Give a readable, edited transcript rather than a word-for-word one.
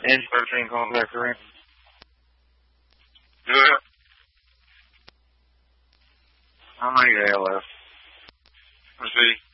Engine 13 calling back for him. Yeah. How many do they have left? Let's see.